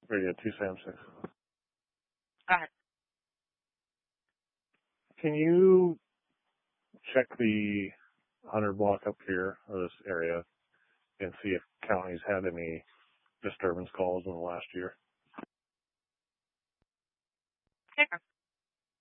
Radio 276. Go ahead. Can you check the 100 block up here, or this area, and see if counties had any disturbance calls in the last year? Okay.